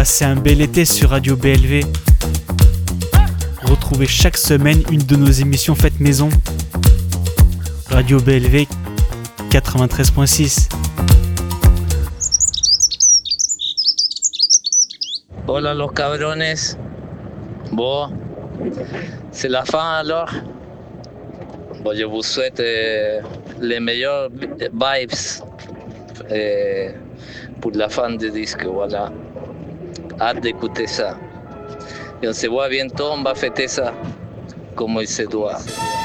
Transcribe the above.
Passez un bel été sur Radio BLV. Retrouvez chaque semaine une de nos émissions faites maison. Radio BLV 93.6. Hola los cabrones. Bon, c'est la fin alors. Bon, je vous souhaite les meilleures vibes pour la fin du disque, voilà. Hâte d'écouter ça. Et on se voit bientôt, on va fêter ça comme il se doit.